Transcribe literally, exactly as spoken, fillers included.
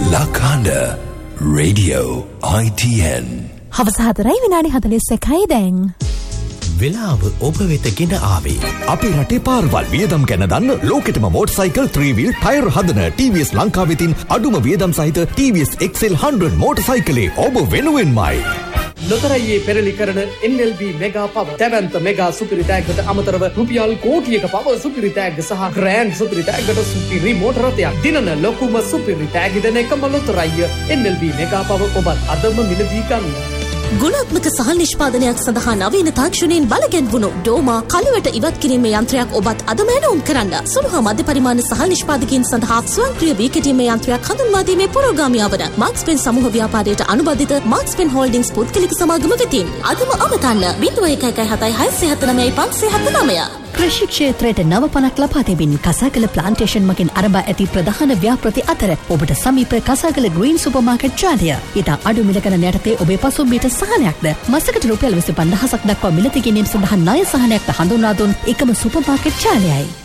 Lakanda Radio I T N. හවස හතරයි විනාඩි හතළිස් එකයි දැන්. වෙලාව ඔබ වෙත ගෙන ආවේ. අපේ රටේ පාරවල් වියදම් ගැන දන්න ලෝකෙටම මෝටර්සයිකල් three wheel ටයර් හදන T V S ලංකාව වෙතින් අඩුම වියදම් සහිත T V S X L one hundred මෝටර්සයිකලේ ඔබ වෙනුවෙන්මයි. ලොතරැයියේ පෙරලි කරන N L B mega power දැවැන්ත මෙගා සුපිරි ටැග්ගට අමතරව රුපියල් කෝටියක පවර් සුපිරි ටැග් සහ ග්‍රෑන්ඩ් සුපිරි ටැග්ගට සුපිරි මෝටර රථයක් දිනන ලොකුම සුපිරි ටැග් දෙන එකම ලොතරැයිය N L B mega power ඔබත් අදම මිලදී ගන්න. ගුණාත්මක සහල් නිෂ්පාදනයක් සඳහා නවීන තාක්ෂණයෙන් බලගැන්වුණු ඩෝමා කළුවට ඉවත් කිරීමේ යන්ත්‍රයක් ඔබත් අදම ඇනවුම් කරන්න. සුළු හා මධ්‍ය පරිමාණ සහල් නිෂ්පාදකයන් සඳහා ස්වයංක්‍රීය වී කෙටීමේ යන්ත්‍රයක් හඳුන්වා දීමේ පුරෝගාමී අවන මාක්ස් පෙන් සමූහ ව්‍යාපාරයට අනුබද්ධිත මාක්ස් පෙන් හෝල්ඩින්ග්ස් පුද්ගලික සමාගම වෙතින් අදම අමතන්න zero one one seven seven six seven nine five seven nine. කෘෂි ක්ෂේත්‍රයට නව පණක් ලබා දෙමින් කසාකල ප්ලාන්ටේෂන් මගින් අරඹා ඇති ප්‍රධාන ව්‍යාපෘති අතර ඔබට සමීප කසාකල ග්‍රීන් සුපර් මාකට් ජාලය. ඊට අඩු මිල ගණන් යටතේ ඔබේ පසුබිමට සහනයක්ද මසකට රුපියල් විසි පන්දහසක් දක්වා මිලදී ගැනීම සඳහා ණය සහනයක්ද හඳුන්වා දුන් එකම සුපර් මාකට් ජාලයයි.